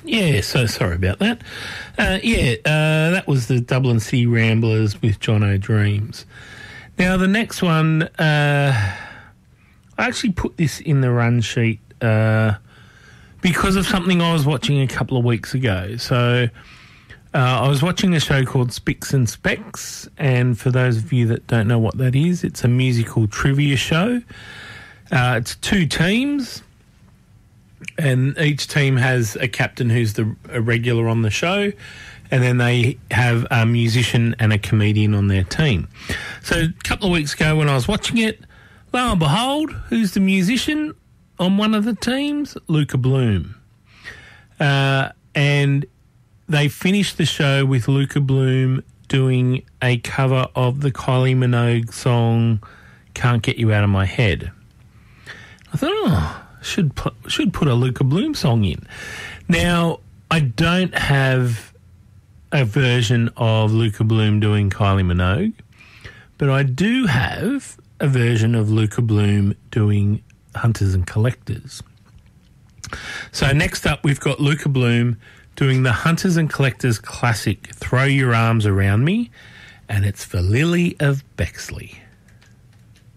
Yeah, so sorry about that. That was the Dublin City Ramblers with John O'Dreams. Now, the next one, I actually put this in the run sheet because of something I was watching a couple of weeks ago. So I was watching a show called Spicks and Specks, and for those of you that don't know what that is, it's a musical trivia show. It's 2 teams, and each team has a captain who's a regular on the show, and then they have a musician and a comedian on their team. So a couple of weeks ago when I was watching it, lo and behold, who's the musician on one of the teams? Luca Bloom. And they finished the show with Luca Bloom doing a cover of the Kylie Minogue song Can't Get You Out of My Head. I thought, should put a Luca Bloom song in. Now, I don't have a version of Luca Bloom doing Kylie Minogue, but I do have a version of Luca Bloom doing Hunters and Collectors. So next up, we've got Luca Bloom doing the Hunters and Collectors classic, Throw Your Arms Around Me, and it's for Lily of Bexley.